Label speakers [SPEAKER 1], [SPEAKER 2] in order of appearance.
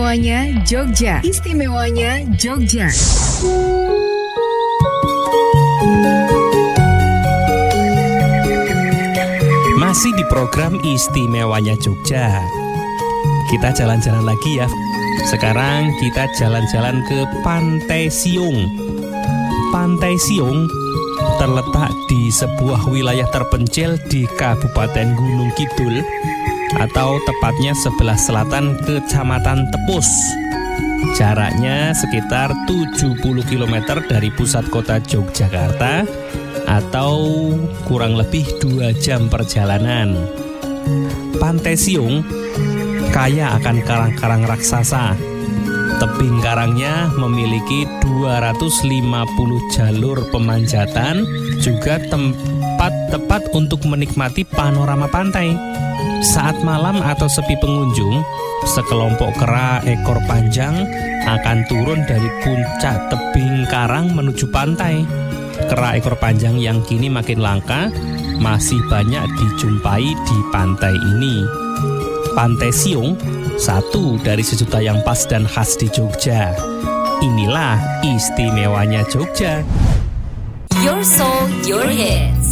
[SPEAKER 1] Istimewanya Jogja. Istimewanya Jogja.
[SPEAKER 2] Masih di program Istimewanya Jogja. Kita jalan-jalan lagi ya. Sekarang kita jalan-jalan ke Pantai Siung. Pantai Siung terletak di sebuah wilayah terpencil di Kabupaten Gunung Kidul, atau tepatnya sebelah selatan Kecamatan Tepus. Jaraknya sekitar 70 km dari pusat kota Yogyakarta, atau kurang lebih 2 jam perjalanan. Pantai Siung kaya akan karang-karang raksasa. Tebing karangnya memiliki 250 jalur pemanjatan, juga tempat tepat untuk menikmati panorama pantai. Saat malam atau sepi pengunjung, sekelompok kera ekor panjang akan turun dari puncak tebing karang menuju pantai. Kera ekor panjang yang kini makin langka masih banyak dijumpai di pantai ini. Pantai Siung, satu dari sejuta yang pas dan khas di Jogja. Inilah istimewanya Jogja.
[SPEAKER 3] Your soul, your hits.